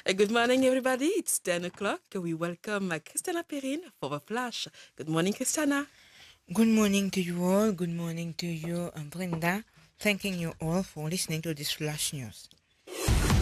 Good morning, everybody. It's 10 o'clock. We welcome Christina Perrin for the flash. Good morning, Christina. Good morning to you all. Good morning to you, Brenda. Thanking you all for listening to this flash news.